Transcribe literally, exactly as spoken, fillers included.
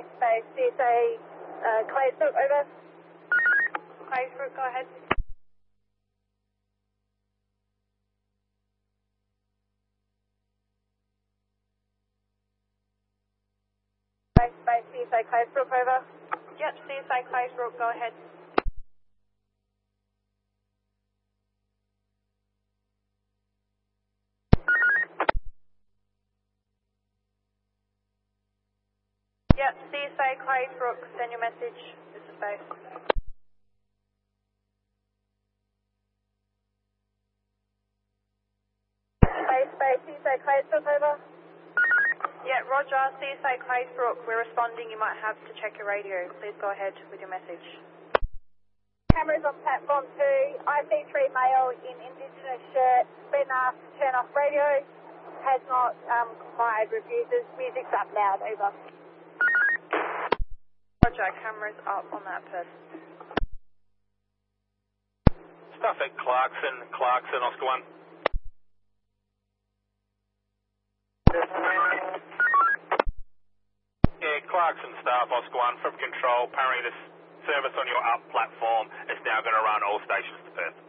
space, space, C S A, uh, Claysbrook, over. Claysbrook, go ahead. Space, space, C S A, Claysbrook, over. Yep, C S A, Claysbrook, go ahead. Yep, C S A, Claysbrook, send your message. This is space. Space, space, C S A, Claysbrook, over. Yeah, Roger, C S A, Claysbrook, we're responding. You might have to check your radio. Please go ahead with your message. Cameras on platform two, I C three male in Indigenous shirt, been asked to turn off radio, has not um, complied, refuses, music's up loud, over. Roger, cameras up on that person. Stuff at Clarkson, Clarkson, Oscar one. Yeah, Clarkson staff, Oscar one, from control, apparently this service on your up platform is now going to run all stations to Perth.